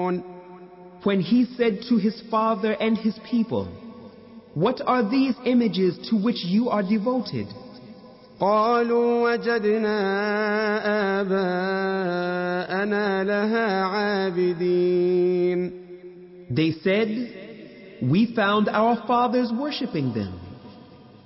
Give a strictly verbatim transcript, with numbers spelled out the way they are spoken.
تعبدون When he said to his father and his people, "What are these images to which you are devoted?" قالوا وجدنا آباءنا لها عابدين They said, "We found our fathers worshipping them."